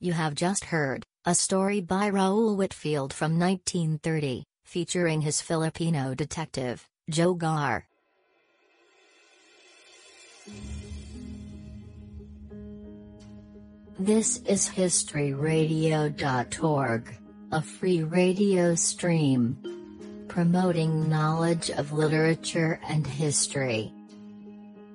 You have just heard a story by Raoul Whitfield from 1930, featuring his Filipino detective, Joe Gar. This is historyradio.org, a free radio stream promoting knowledge of literature and history.